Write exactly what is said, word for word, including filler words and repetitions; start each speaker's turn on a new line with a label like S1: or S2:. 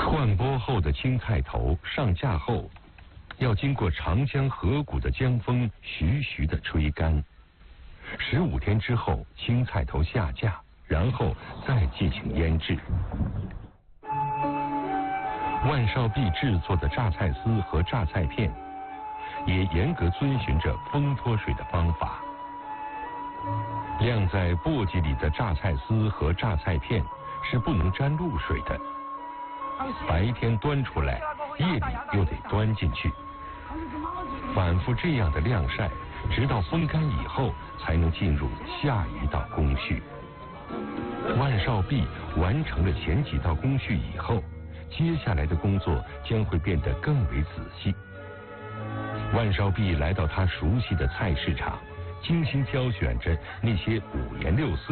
S1: 串剥后的青菜头上架后，要经过长江河谷的江风徐徐地吹干。十五天之后，青菜头下架，然后再进行腌制。万绍碧制作的榨菜丝和榨菜片，也严格遵循着风脱水的方法。晾在簸箕里的榨菜丝和榨菜片是不能沾露水的，白天端出来，夜里又得端进去，反复这样的晾晒，直到风干以后，才能进入下一道工序。万绍碧完成了前几道工序以后，接下来的工作将会变得更为仔细。万绍碧来到他熟悉的菜市场，精心挑选着那些五颜六色